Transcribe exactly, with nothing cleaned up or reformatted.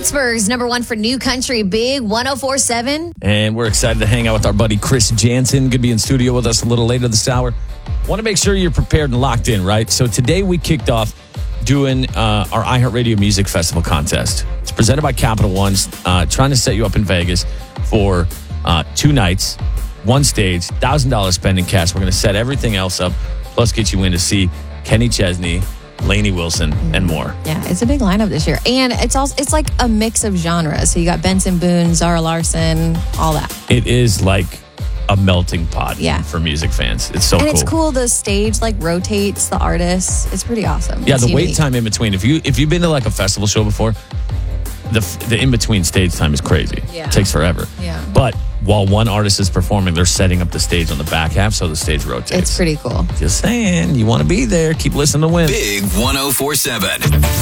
Pittsburgh's number one for new country, Big one oh four point seven. And we're excited to hang out with our buddy Chris Jansen. Going to be in studio with us a little later this hour. Want to make sure you're prepared and locked in, right? So today we kicked off doing uh, our iHeartRadio Music Festival contest. It's presented by Capital One, uh, trying to set you up in Vegas for uh, two nights, one stage, one thousand dollars spending cash. We're going to set everything else up, plus get you in to see Kenny Chesney, Lainey Wilson, and more. Yeah, it's a big lineup this year. And it's also it's like a mix of genres. So you got Benson Boone, Zara Larson, all that. It is like a melting pot yeah. for music fans. It's so and cool. And it's cool. The stage like rotates the artists. It's pretty awesome. Yeah, it's the unique. wait time in between. If, you, if you've been to like a festival show before, the the in-between stage time is crazy. Yeah. It takes forever. Yeah. But while one artist is performing, they're setting up the stage on the back half so the stage rotates. It's pretty cool. Just saying, you want to be there. Keep listening to win. Big one oh four seven.